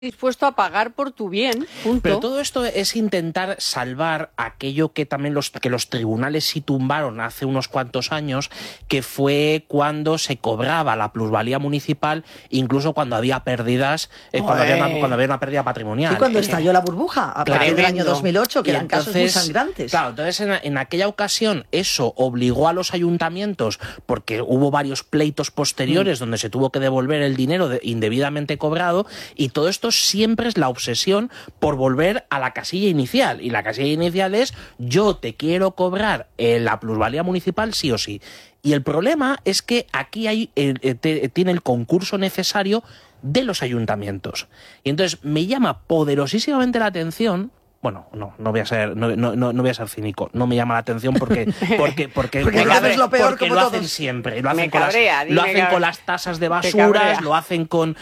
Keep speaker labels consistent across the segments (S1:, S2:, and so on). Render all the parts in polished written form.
S1: dispuesto a pagar por tu bien, punto.
S2: Pero todo esto es intentar salvar aquello que también los tribunales sí tumbaron hace unos cuantos años, que fue cuando se cobraba la plusvalía municipal, incluso cuando había pérdidas, cuando había una pérdida patrimonial.
S3: Y cuando estalló la burbuja, a partir del año 2008, que eran casos muy sangrantes.
S2: Claro, entonces en aquella ocasión eso obligó a los ayuntamientos, porque hubo varios pleitos posteriores donde se tuvo que devolver el dinero indebidamente cobrado, y todo esto siempre es la obsesión por volver a la casilla inicial, y la casilla inicial es: yo te quiero cobrar la plusvalía municipal sí o sí. Y el problema es que aquí tiene el concurso necesario de los ayuntamientos. Y entonces me llama poderosísimamente la atención. Bueno, no voy a ser cínico. No me llama la atención porque
S3: es lo peor, como
S2: lo
S3: todos.
S2: hacen siempre. Lo hacen con las tasas de basuras, lo hacen con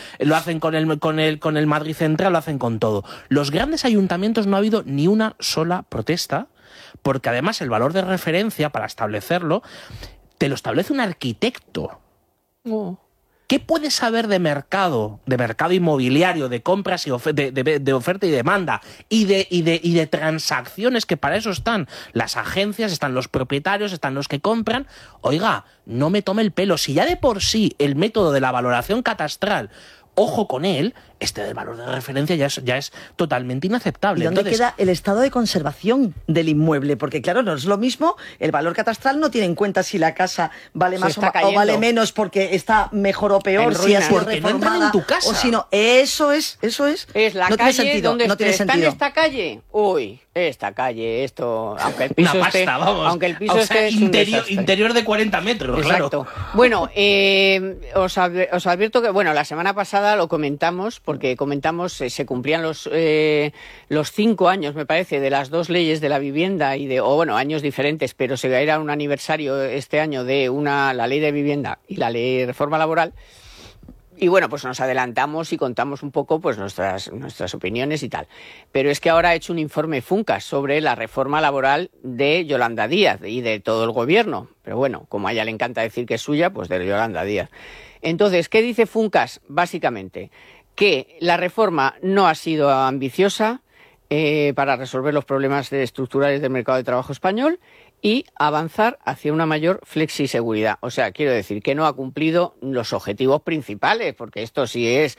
S2: el Madrid Central, lo hacen con todo. Los grandes ayuntamientos no ha habido ni una sola protesta, porque además el valor de referencia para establecerlo te lo establece un arquitecto. ¿Qué puedes saber de mercado inmobiliario, de compras y de oferta y demanda y de transacciones, que para eso están las agencias, están los propietarios, están los que compran? Oiga, no me tome el pelo. Si ya de por sí el método de la valoración catastral, ojo con él, del valor de referencia ya es totalmente inaceptable.
S3: ¿Y dónde queda el estado de conservación del inmueble? Porque claro, no es lo mismo, el valor catastral no tiene en cuenta si la casa vale más o vale menos porque está mejor o peor, si ha sido reformada,
S2: no en tu casa.
S3: O si no, eso es.
S1: Es la
S3: no
S1: calle
S3: tiene sentido,
S1: donde
S3: no tiene
S1: está
S3: sentido.
S1: en esta calle. Uy, esta calle, esto, aunque el piso
S2: una pasta, vamos.
S1: Aunque el piso esté
S2: interior de 40 metros,
S1: exacto.
S2: Claro.
S1: Bueno, os advierto que, la semana pasada lo comentamos, porque se cumplían los 5 años, me parece, de las dos leyes de la vivienda años diferentes, pero era un aniversario este año de la ley de vivienda y la ley de reforma laboral. Y pues nos adelantamos y contamos un poco nuestras opiniones y tal. Pero es que ahora ha hecho un informe Funcas sobre la reforma laboral de Yolanda Díaz y de todo el gobierno. Pero como a ella le encanta decir que es suya, pues de Yolanda Díaz. Entonces, ¿qué dice Funcas? Básicamente, que la reforma no ha sido ambiciosa para resolver los problemas estructurales del mercado de trabajo español y avanzar hacia una mayor flexiseguridad. O sea, quiero decir que no ha cumplido los objetivos principales, porque esto sí es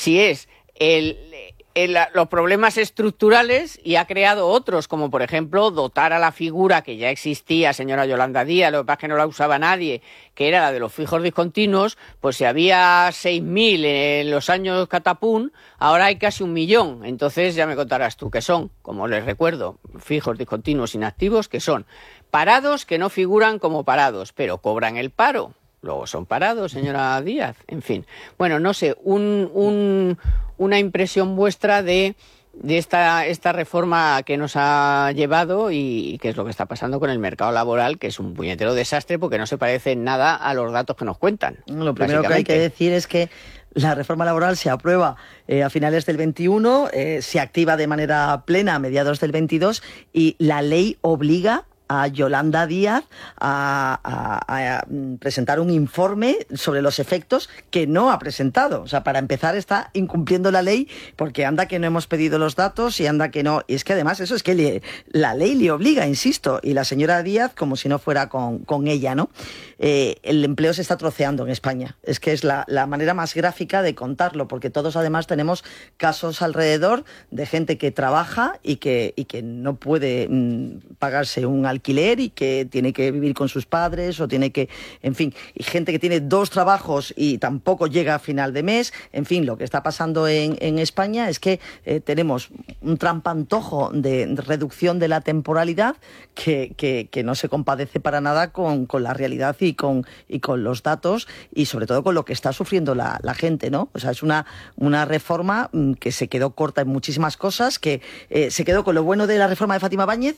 S1: los problemas estructurales, y ha creado otros, como por ejemplo dotar a la figura que ya existía, señora Yolanda Díaz, lo que pasa es que no la usaba nadie, que era la de los fijos discontinuos. Pues si había 6.000 en los años catapún, ahora hay casi 1 millón. Entonces ya me contarás tú qué son, como les recuerdo, fijos discontinuos inactivos, que son parados que no figuran como parados, pero cobran el paro. Luego son parados, señora Díaz. En fin. No sé, una impresión vuestra de esta reforma que nos ha llevado y qué es lo que está pasando con el mercado laboral, que es un puñetero desastre porque no se parece en nada a los datos que nos cuentan.
S3: Lo primero que hay que decir es que la reforma laboral se aprueba a finales del 21, se activa de manera plena a mediados del 22, y la ley obliga a Yolanda Díaz a presentar un informe sobre los efectos que no ha presentado. O sea, para empezar está incumpliendo la ley, porque anda que no hemos pedido los datos y anda que no. Y es que además eso es que la ley le obliga, insisto, y la señora Díaz como si no fuera con ella, ¿no? El empleo se está troceando en España. Es que es la manera más gráfica de contarlo, porque todos además tenemos casos alrededor de gente que trabaja y que no puede pagarse un alquiler y que tiene que vivir con sus padres o tiene que, en fin, y gente que tiene 2 trabajos y tampoco llega a final de mes. En fin, lo que está pasando en España es que tenemos un trampantojo de reducción de la temporalidad que no se compadece para nada con la realidad y con los datos, y sobre todo con lo que está sufriendo la gente, ¿no? O sea, es una reforma que se quedó corta en muchísimas cosas, que se quedó con lo bueno de la reforma de Fátima Báñez,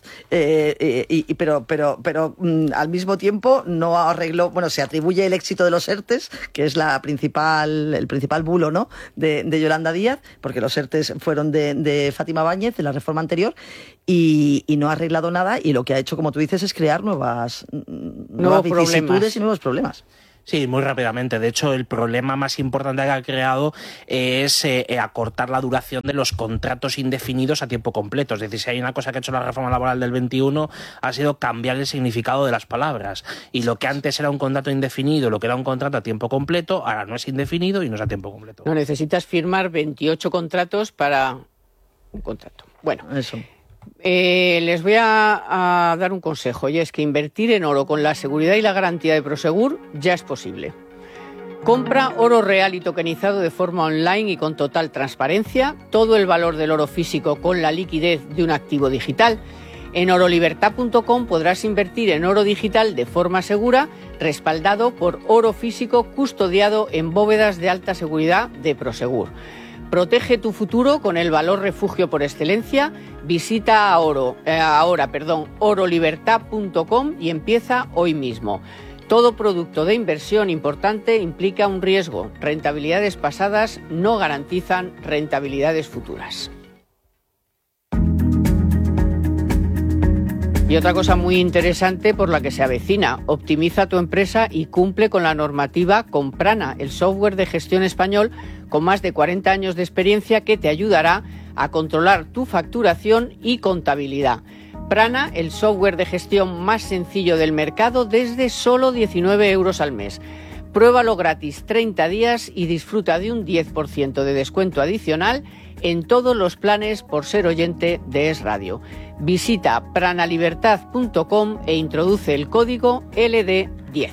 S3: pero al mismo tiempo no arregló. Se atribuye el éxito de los ERTES, que es el principal bulo, ¿no?, de Yolanda Díaz, porque los ERTES fueron de Fátima Báñez, de la reforma anterior, y no ha arreglado nada, y lo que ha hecho, como tú dices, es crear nuevas vicisitudes y nuevos problemas.
S2: Sí, muy rápidamente. De hecho, el problema más importante que ha creado es acortar la duración de los contratos indefinidos a tiempo completo. Es decir, si hay una cosa que ha hecho la reforma laboral del 21 ha sido cambiar el significado de las palabras. Y lo que antes era un contrato indefinido, lo que era un contrato a tiempo completo, ahora no es indefinido y no es a tiempo completo.
S1: No necesitas firmar 28 contratos para un contrato. Bueno,
S3: eso.
S1: Les voy a dar un consejo, y es que invertir en oro con la seguridad y la garantía de Prosegur ya es posible. Compra oro real y tokenizado de forma online y con total transparencia, todo el valor del oro físico con la liquidez de un activo digital. En orolibertad.com podrás invertir en oro digital de forma segura, respaldado por oro físico custodiado en bóvedas de alta seguridad de Prosegur. Protege tu futuro con el valor refugio por excelencia. Visita orolibertad.com y empieza hoy mismo. Todo producto de inversión importante implica un riesgo. Rentabilidades pasadas no garantizan rentabilidades futuras. Y otra cosa muy interesante por la que se avecina: optimiza tu empresa y cumple con la normativa con Prana, el software de gestión español con más de 40 años de experiencia que te ayudará a controlar tu facturación y contabilidad. Prana, el software de gestión más sencillo del mercado desde solo 19 euros al mes. Pruébalo gratis 30 días y disfruta de un 10% de descuento adicional en todos los planes por ser oyente de Es Radio. Visita pranalibertad.com e introduce el código LD10.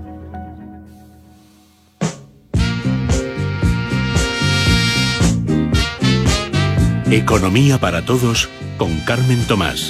S4: Economía para todos con Carmen Tomás.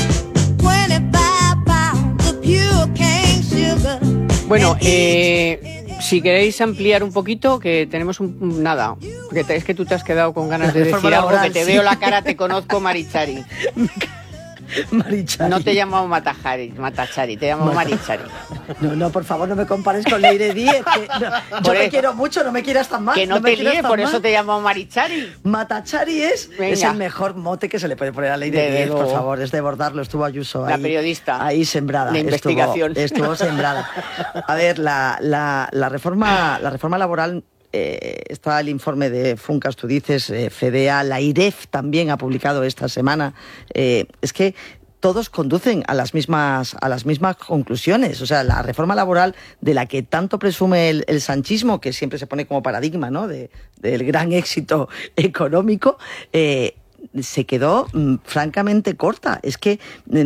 S1: Bueno, si queréis ampliar un poquito, que tenemos nada, porque es que tú te has quedado con ganas de decir algo, que te veo la cara, te conozco, Marichari.
S3: Marichari.
S1: No te llamo Matachari, te llamo Marichari.
S3: No, por favor, no me compares con Leire Díez. Yo te quiero mucho, no me quieras tan mal.
S1: Que no te líes, por eso te llamo Marichari.
S3: Matachari es el mejor mote que se le puede poner a Leire Díez, por favor. Es de bordarlo, estuvo Ayuso
S1: la
S3: ahí.
S1: Periodista.
S3: Ahí sembrada.
S1: La investigación.
S3: Estuvo sembrada. A ver, la reforma laboral. Está el informe de Funcas, tú dices, FEDEA, la IREF también ha publicado esta semana. Es que todos conducen a las mismas conclusiones. O sea, la reforma laboral de la que tanto presume el sanchismo, que siempre se pone como paradigma, ¿no?, del gran éxito económico, se quedó francamente corta. Es que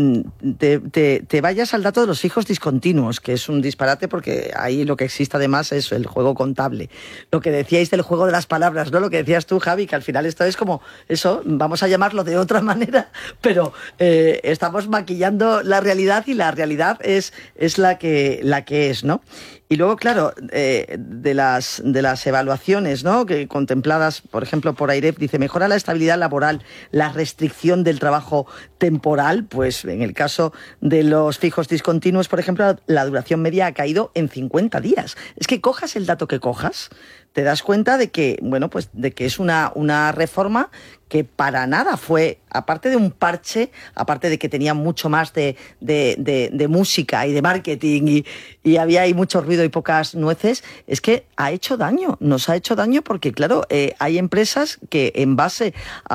S3: te vayas al dato de los fijos discontinuos, que es un disparate porque ahí lo que existe además es el juego contable. Lo que decíais del juego de las palabras, ¿no? Lo que decías tú, Javi, que al final esto es como eso, vamos a llamarlo de otra manera, pero estamos maquillando la realidad y la realidad es la que es, ¿no? Y luego, claro, de las evaluaciones, ¿no?, que contempladas, por ejemplo, por AIREF, dice: mejora la estabilidad laboral, la restricción del trabajo temporal. Pues en el caso de los fijos discontinuos, por ejemplo, la duración media ha caído en 50 días. Es que cojas el dato que cojas, te das cuenta de que, bueno, pues de que es una reforma que para nada fue, aparte de un parche, aparte de que tenía mucho más de música y de marketing y había ahí mucho ruido y pocas nueces, es que ha hecho daño, nos ha hecho daño porque, claro, hay empresas que en base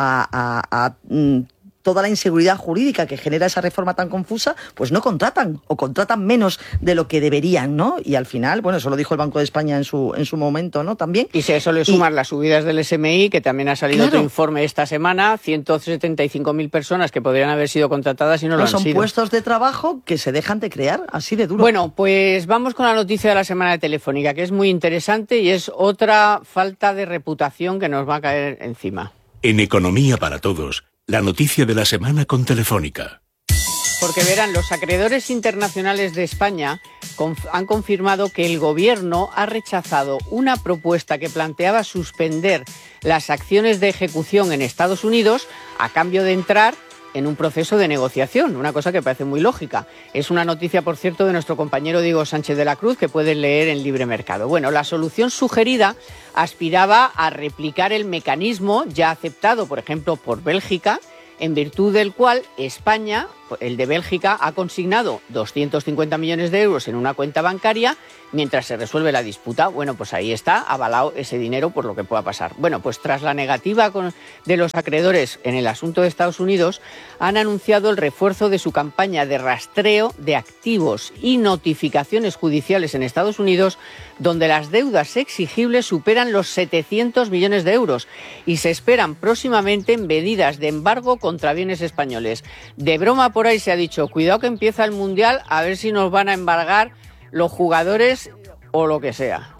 S3: a toda la inseguridad jurídica que genera esa reforma tan confusa, pues no contratan o contratan menos de lo que deberían, ¿no? Y al final, bueno, eso lo dijo el Banco de España en su momento, ¿no? También.
S1: Y si a eso le suman las subidas del SMI, que también ha salido otro informe esta semana, 175.000 personas que podrían haber sido contratadas y no lo han sido.
S3: Son puestos de trabajo que se dejan de crear, así de duro.
S1: Bueno, pues vamos con la noticia de la semana de Telefónica, que es muy interesante y es otra falta de reputación que nos va a caer encima.
S4: En Economía para Todos, la noticia de la semana con Telefónica.
S1: Porque verán, los acreedores internacionales de España han confirmado que el Gobierno ha rechazado una propuesta que planteaba suspender las acciones de ejecución en Estados Unidos a cambio de entrar en un proceso de negociación, una cosa que parece muy lógica. Es una noticia, por cierto, de nuestro compañero Diego Sánchez de la Cruz, que pueden leer en Libre Mercado. Bueno, la solución sugerida aspiraba a replicar el mecanismo ya aceptado, por ejemplo, por Bélgica, en virtud del cual España el de Bélgica, ha consignado 250 millones de euros en una cuenta bancaria mientras se resuelve la disputa. Bueno, pues ahí está avalado ese dinero por lo que pueda pasar. Bueno, pues tras la negativa de los acreedores en el asunto de Estados Unidos, han anunciado el refuerzo de su campaña de rastreo de activos y notificaciones judiciales en Estados Unidos, donde las deudas exigibles superan los 700 millones de euros y se esperan próximamente medidas de embargo contra bienes españoles. De broma por ahí se ha dicho, cuidado que empieza el Mundial, a ver si nos van a embargar los jugadores o lo que sea.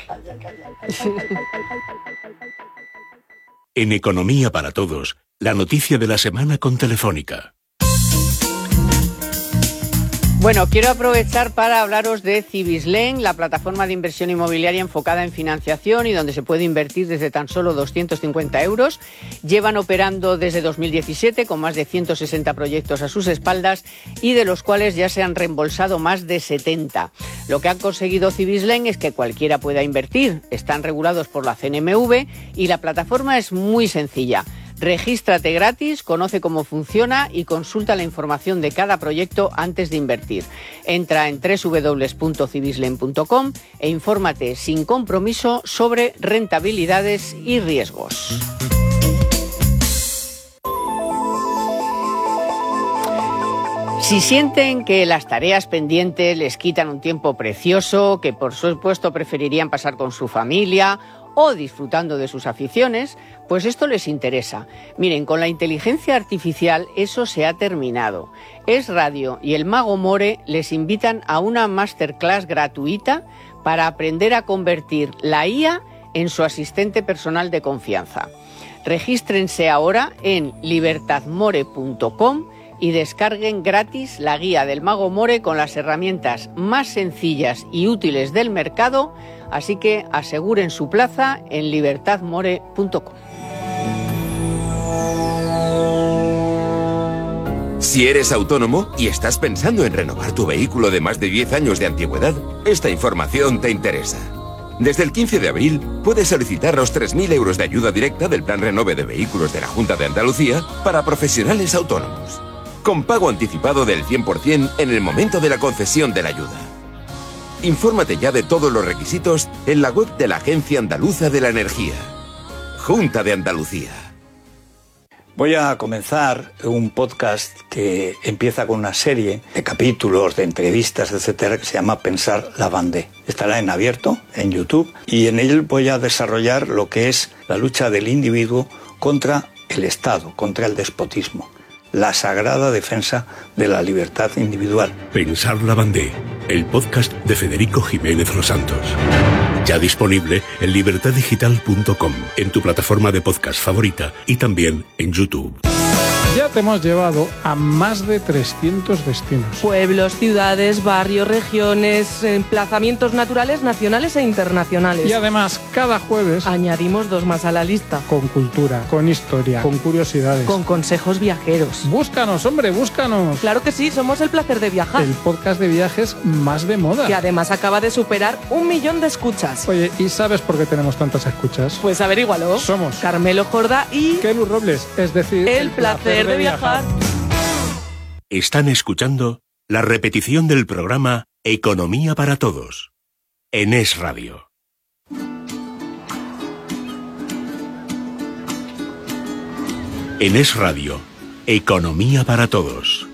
S4: En Economía para Todos, la noticia de la semana con Telefónica.
S1: Bueno, quiero aprovechar para hablaros de Cibislen, la plataforma de inversión inmobiliaria enfocada en financiación y donde se puede invertir desde tan solo 250 euros. Llevan operando desde 2017 con más de 160 proyectos a sus espaldas y de los cuales ya se han reembolsado más de 70. Lo que han conseguido Cibislen es que cualquiera pueda invertir. Están regulados por la CNMV y la plataforma es muy sencilla. Regístrate gratis, conoce cómo funciona y consulta la información de cada proyecto antes de invertir. Entra en www.cibislen.com e infórmate sin compromiso sobre rentabilidades y riesgos. Si sienten que las tareas pendientes les quitan un tiempo precioso, que por supuesto preferirían pasar con su familia o disfrutando de sus aficiones, pues esto les interesa. Miren, con la inteligencia artificial eso se ha terminado. Es Radio y el Mago More les invitan a una masterclass gratuita para aprender a convertir la IA en su asistente personal de confianza. Regístrense ahora en libertadmore.com y descarguen gratis la guía del Mago More con las herramientas más sencillas y útiles del mercado, así que aseguren su plaza en libertadmore.com.
S5: Si eres autónomo y estás pensando en renovar tu vehículo de más de 10 años de antigüedad, esta información te interesa. Desde el 15 de abril puedes solicitar los 3.000 euros de ayuda directa del Plan Renove de Vehículos de la Junta de Andalucía para profesionales autónomos, con pago anticipado del 100% en el momento de la concesión de la ayuda. Infórmate ya de todos los requisitos en la web de la Agencia Andaluza de la Energía. Junta de Andalucía.
S6: Voy a comenzar un podcast que empieza con una serie de capítulos, de entrevistas, etcétera, que se llama Pensar la Bandé. Estará en abierto, en YouTube, y en él voy a desarrollar lo que es la lucha del individuo contra el Estado, contra el despotismo. La sagrada defensa de la libertad individual.
S4: Pensar la Bandé, el podcast de Federico Jiménez Los Santos. Ya disponible en libertaddigital.com, en tu plataforma de podcast favorita y también en YouTube.
S7: Ya te hemos llevado a más de 300 destinos.
S8: Pueblos, ciudades, barrios, regiones, emplazamientos naturales, nacionales e internacionales.
S7: Y además, cada jueves
S8: añadimos 2 más a la lista.
S7: Con cultura, con historia, con curiosidades.
S8: Con consejos viajeros.
S7: ¡Búscanos, hombre, búscanos!
S8: Claro que sí, somos El Placer de Viajar.
S7: El podcast de viajes más de moda.
S8: Que además acaba de superar 1 millón de escuchas.
S7: Oye, ¿y sabes por qué tenemos tantas escuchas?
S8: Pues averígualo.
S7: Somos
S8: Carmelo Jorda y
S7: Kelu Robles, es decir,
S8: El Placer de Viajar.
S4: Están escuchando la repetición del programa Economía para Todos en Es Radio. En Es Radio, Economía para Todos.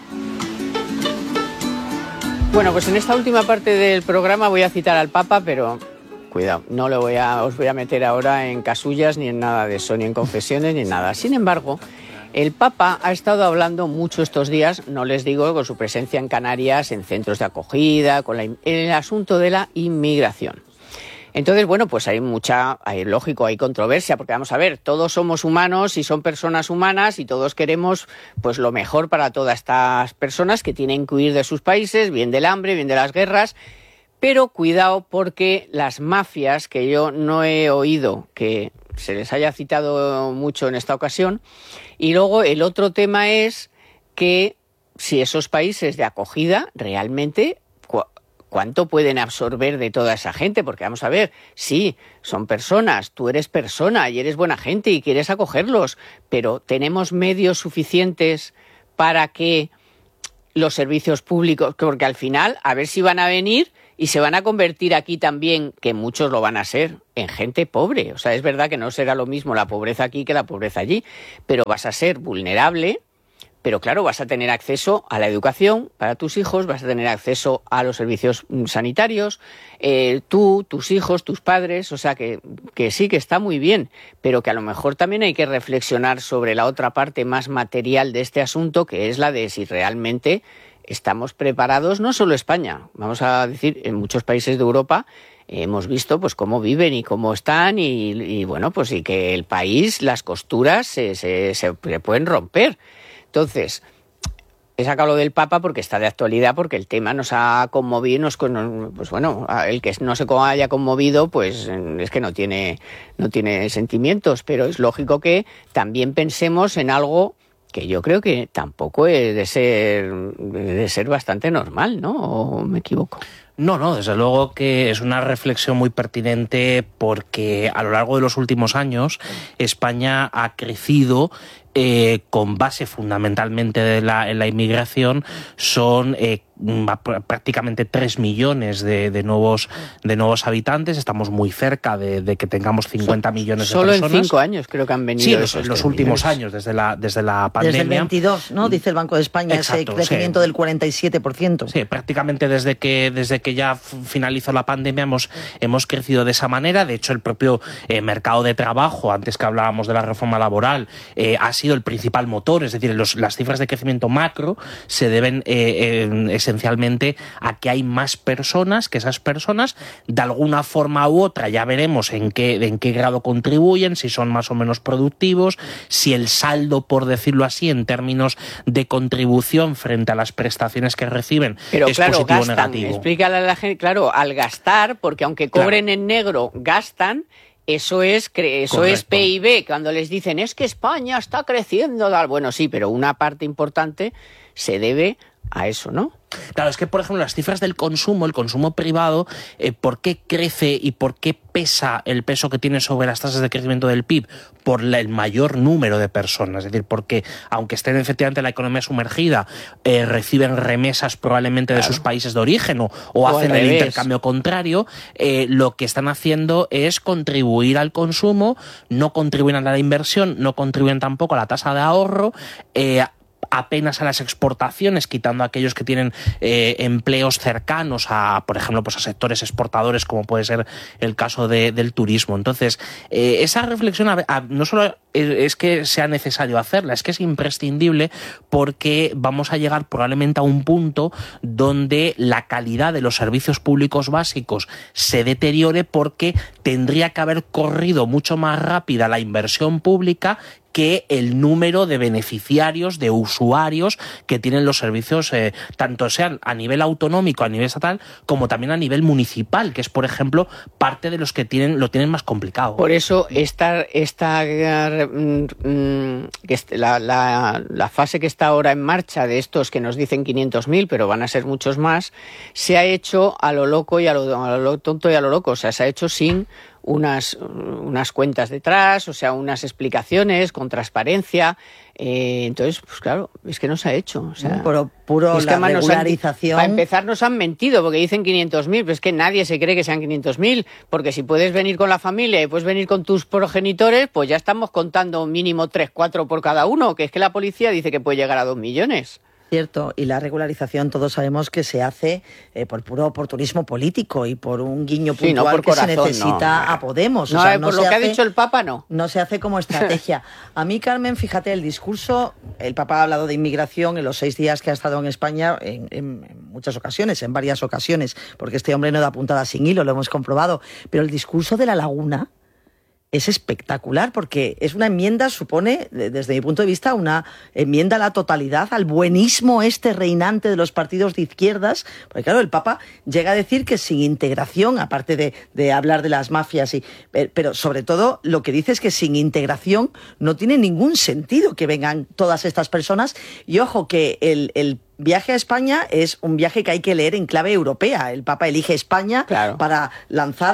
S1: Bueno, pues en esta última parte del programa voy a citar al Papa, pero cuidado, no os voy a meter ahora en casullas ni en nada de eso, ni en confesiones ni en nada. Sin embargo, el Papa ha estado hablando mucho estos días, no les digo, con su presencia en Canarias, en centros de acogida, en el asunto de la inmigración. Entonces, bueno, pues hay controversia, porque vamos a ver, todos somos humanos y son personas humanas y todos queremos pues lo mejor para todas estas personas que tienen que huir de sus países, bien del hambre, bien de las guerras, pero cuidado porque las mafias, que yo no he oído que se les haya citado mucho en esta ocasión, y luego el otro tema es que si esos países de acogida realmente ¿cuánto pueden absorber de toda esa gente? Porque vamos a ver, sí, son personas, tú eres persona y eres buena gente y quieres acogerlos, pero ¿tenemos medios suficientes para que los servicios públicos, porque al final, a ver si van a venir y se van a convertir aquí también, que muchos lo van a ser, en gente pobre. O sea, es verdad que no será lo mismo la pobreza aquí que la pobreza allí, pero vas a ser vulnerable. Pero claro, vas a tener acceso a la educación para tus hijos, vas a tener acceso a los servicios sanitarios, tú, tus hijos, tus padres, o sea que sí, que está muy bien, pero que a lo mejor también hay que reflexionar sobre la otra parte más material de este asunto, que es la de si realmente estamos preparados, no solo España, vamos a decir, en muchos países de Europa hemos visto pues cómo viven y cómo están y bueno, pues y que el país, las costuras se pueden romper. Entonces, he sacado lo del Papa porque está de actualidad, porque el tema nos ha conmovido, pues bueno, el que no se haya conmovido, pues es que no tiene sentimientos, pero es lógico que también pensemos en algo que yo creo que tampoco debe de ser bastante normal, ¿no? ¿O me equivoco?
S2: No, desde luego que es una reflexión muy pertinente porque a lo largo de los últimos años España ha crecido con base fundamentalmente en la inmigración. Son prácticamente 3 millones de nuevos habitantes. Estamos muy cerca de que tengamos 50 millones de personas.
S1: Solo en 5 años creo que han venido.
S2: Sí, los últimos años, desde la pandemia.
S3: Desde el 22, ¿no? Dice el Banco de España. Exacto, ese crecimiento del 47%.
S2: Sí, prácticamente desde que ya finalizó la pandemia hemos crecido de esa manera. De hecho, el propio mercado de trabajo, antes que hablábamos de la reforma laboral, ha sido el principal motor. Es decir, las cifras de crecimiento macro se deben esencialmente a que hay más personas, que esas personas de alguna forma u otra, ya veremos en qué grado contribuyen, si son más o menos productivos, si el saldo, por decirlo así, en términos de contribución frente a las prestaciones que reciben,
S1: pero
S2: es
S1: claro,
S2: positivo o
S1: gastan,
S2: negativo.
S1: Explícale a la gente, claro, al gastar, porque aunque cobren en negro, gastan. Eso es PIB, cuando les dicen es que España está creciendo, bueno, sí, pero una parte importante se debe a eso, ¿no?
S2: Claro, es que, por ejemplo, las cifras del consumo, el consumo privado, ¿por qué crece y por qué pesa el peso que tiene sobre las tasas de crecimiento del PIB? Por el mayor número de personas. Es decir, porque aunque estén efectivamente en la economía sumergida, reciben remesas probablemente de sus países de origen o hacen el intercambio contrario, lo que están haciendo es contribuir al consumo, no contribuyen a la inversión, no contribuyen tampoco a la tasa de ahorro, apenas a las exportaciones, quitando a aquellos que tienen empleos cercanos a, por ejemplo, pues a sectores exportadores, como puede ser el caso del turismo. Entonces, esa reflexión no solo es que sea necesario hacerla, es que es imprescindible, porque vamos a llegar probablemente a un punto donde la calidad de los servicios públicos básicos se deteriore, porque tendría que haber corrido mucho más rápida la inversión pública que el número de beneficiarios, de usuarios que tienen los servicios, tanto sean a nivel autonómico, a nivel estatal, como también a nivel municipal, que es, por ejemplo, parte de los que lo tienen más complicado.
S1: Por eso la fase que está ahora en marcha de estos que nos dicen 500.000, pero van a ser muchos más, se ha hecho a lo loco y a lo tonto y a lo loco. O sea, se ha hecho sin unas cuentas detrás, o sea, unas explicaciones con transparencia. Entonces, pues claro, es que no se ha hecho. O sea,
S3: puro es que la regularización.
S1: Para empezar, nos han mentido porque dicen 500.000, pero es que nadie se cree que sean 500.000, porque si puedes venir con la familia y puedes venir con tus progenitores, pues ya estamos contando mínimo 3, 4 por cada uno, que es que la policía dice que puede llegar a 2 millones.
S3: Cierto, y la regularización todos sabemos que se hace por puro oportunismo político y por un guiño puntual que se necesita a Podemos.
S1: No, o sea, por lo que ha dicho el Papa, no.
S3: No se hace como estrategia. A mí, Carmen, fíjate, el discurso, el Papa ha hablado de inmigración en los 6 días que ha estado en España en muchas ocasiones, en varias ocasiones, porque este hombre no da puntada sin hilo, lo hemos comprobado, pero el discurso de la laguna es espectacular, porque es una enmienda, supone, desde mi punto de vista, una enmienda a la totalidad, al buenismo reinante de los partidos de izquierdas, porque claro, el Papa llega a decir que sin integración, aparte de hablar de las mafias, pero sobre todo lo que dice es que sin integración no tiene ningún sentido que vengan todas estas personas, y ojo que el viaje a España es un viaje que hay que leer en clave europea. El Papa elige España para lanzar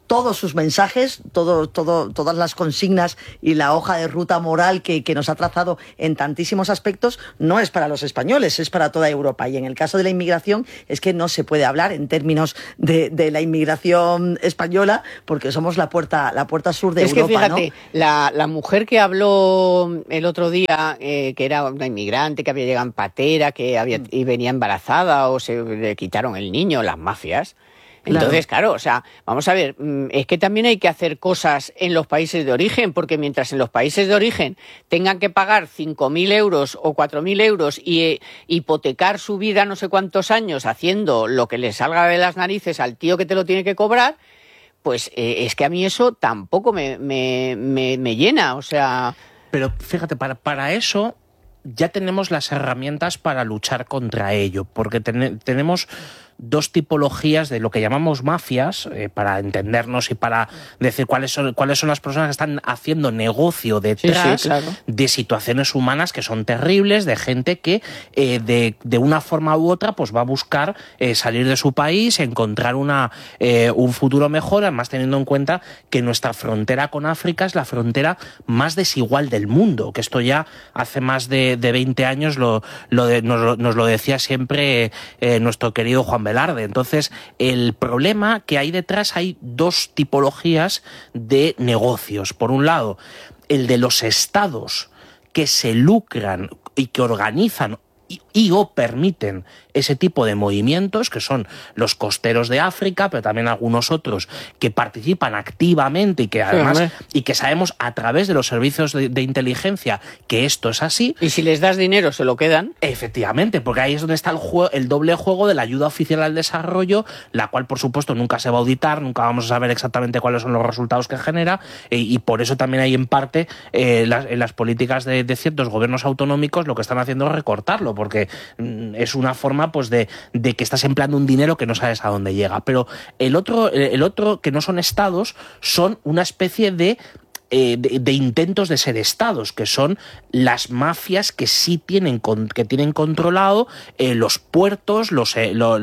S3: todos sus mensajes, todas las consignas y la hoja de ruta moral que nos ha trazado en tantísimos aspectos, no es para los españoles, es para toda Europa. Y en el caso de la inmigración es que no se puede hablar en términos de la inmigración española, porque somos la puerta sur de Europa.
S1: Es que fíjate,
S3: ¿no?
S1: la mujer que habló el otro día, que era una inmigrante, que había llegado en patera, y venía embarazada o se le quitaron el niño, las mafias. Entonces, claro, o sea, vamos a ver, es que también hay que hacer cosas en los países de origen, porque mientras en los países de origen tengan que pagar 5.000 euros o 4.000 euros y hipotecar su vida no sé cuántos años haciendo lo que le salga de las narices al tío que te lo tiene que cobrar, pues es que a mí eso tampoco me llena, o sea...
S2: Pero fíjate, para eso ya tenemos las herramientas para luchar contra ello, porque tenemos dos tipologías de lo que llamamos mafias, para entendernos y para decir cuáles son las personas que están haciendo negocio detrás de situaciones humanas que son terribles, de gente que de una forma u otra pues va a buscar salir de su país, encontrar un futuro mejor, además teniendo en cuenta que nuestra frontera con África es la frontera más desigual del mundo, que esto ya hace más de 20 años nos lo decía siempre nuestro querido Juan Velarde. Entonces, el problema que hay detrás, hay dos tipologías de negocios. Por un lado, el de los estados que se lucran y que organizan y o permiten ese tipo de movimientos, que son los costeros de África, pero también algunos otros que participan activamente y que además y que sabemos a través de los servicios de inteligencia que esto es así.
S1: Y si les das dinero se lo quedan.
S2: Efectivamente, porque ahí es donde está el doble juego de la ayuda oficial al desarrollo, la cual por supuesto nunca se va a auditar, nunca vamos a saber exactamente cuáles son los resultados que genera, y por eso también hay en parte en las políticas de ciertos gobiernos autonómicos lo que están haciendo es recortarlo, porque es una forma pues de que estás empleando un dinero que no sabes a dónde llega. Pero el otro que no son estados, son una especie de intentos de ser estados, que son las mafias que sí tienen controlado los puertos, los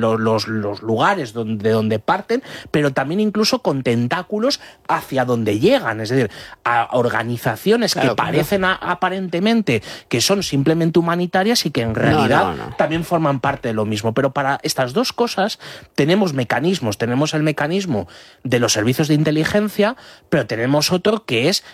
S2: lugares de donde parten, pero también incluso con tentáculos hacia donde llegan, es decir, a organizaciones que parecen aparentemente que son simplemente humanitarias y que en realidad también forman parte de lo mismo. Pero para estas dos cosas tenemos mecanismos, tenemos el mecanismo de los servicios de inteligencia, pero tenemos otro que es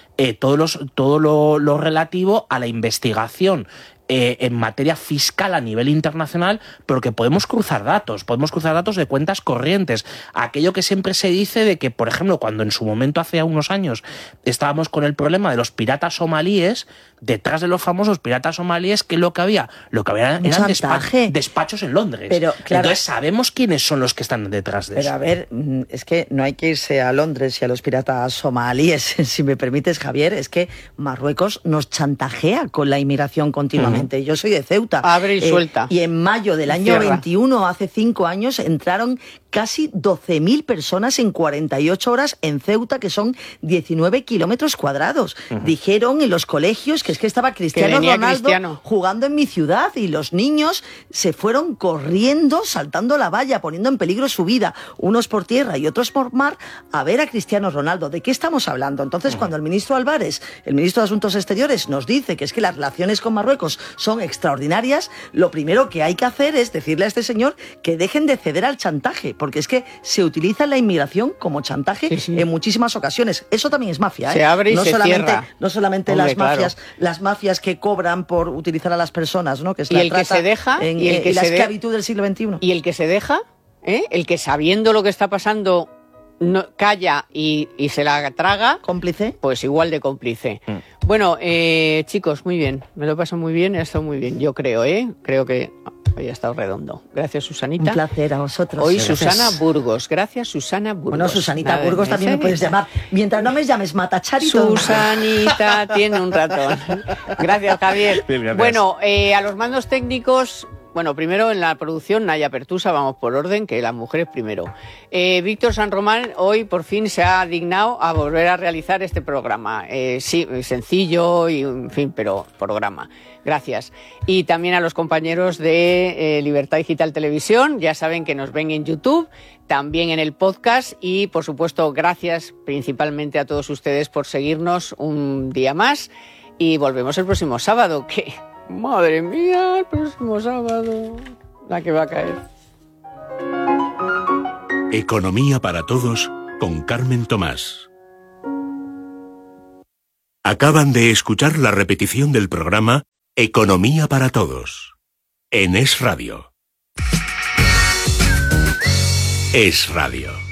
S2: todo lo relativo a la investigación en materia fiscal a nivel internacional, pero que podemos cruzar datos de cuentas corrientes. Aquello que siempre se dice de que, por ejemplo, cuando en su momento hace unos años estábamos con el problema de los piratas somalíes, detrás de los famosos piratas somalíes, ¿qué es lo que había? Lo que había eran despachos en Londres.
S3: Pero, claro,
S2: entonces sabemos quiénes son los que están detrás de eso.
S3: Pero a ver, es que no hay que irse a Londres y a los piratas somalíes, si me permites, Javier, es que Marruecos nos chantajea con la inmigración continuamente. Yo soy de Ceuta.
S1: Abre y suelta.
S3: Y en mayo del año 21, hace 5 años, entraron casi 12.000 personas en 48 horas en Ceuta, que son 19 kilómetros cuadrados. Dijeron en los colegios que es que estaba Cristiano Ronaldo jugando en mi ciudad, y los niños se fueron corriendo, saltando la valla, poniendo en peligro su vida, unos por tierra y otros por mar, a ver a Cristiano Ronaldo. ¿De qué estamos hablando? Entonces, cuando el ministro Álvarez, el ministro de Asuntos Exteriores, nos dice que es que las relaciones con Marruecos son extraordinarias, lo primero que hay que hacer es decirle a este señor que dejen de ceder al chantaje, porque es que se utiliza la inmigración como chantaje en muchísimas ocasiones. Eso también es mafia,
S1: Se abre y
S3: no
S1: se cierra.
S3: No solamente
S1: Hombre,
S3: las mafias que cobran por utilizar a las personas, ¿no? Que es
S1: y
S3: la
S1: el que se deja
S3: y la esclavitud del siglo XXI.
S1: Y el que se deja, el que sabiendo lo que está pasando no calla y se la traga,
S3: cómplice,
S1: pues igual de cómplice. Bueno, chicos, muy bien, me lo paso muy bien, ha estado muy bien, yo creo que hoy ha estado redondo. Gracias, Susanita.
S3: Un placer a vosotros.
S1: Hoy
S3: gracias.
S1: Susana Burgos. Gracias, Susana Burgos.
S3: Bueno, Susanita Burgos también me puedes llamar. Mientras no me llames Matacharito.
S1: Susanita tiene un ratón. Gracias, Javier.
S2: Bien, gracias.
S1: Bueno, a los mandos técnicos... Bueno, primero en la producción, Naya Pertusa, vamos por orden, que las mujeres primero. Víctor San Román hoy por fin se ha dignado a volver a realizar este programa. Sí, sencillo y, en fin, pero programa. Gracias. Y también a los compañeros de Libertad Digital Televisión, ya saben que nos ven en YouTube, también en el podcast y, por supuesto, gracias principalmente a todos ustedes por seguirnos un día más y volvemos el próximo sábado, que, madre mía, el próximo sábado, la que va a caer.
S4: Economía para Todos con Carmen Tomás. Acaban de escuchar la repetición del programa Economía para Todos en Es Radio. Es Radio.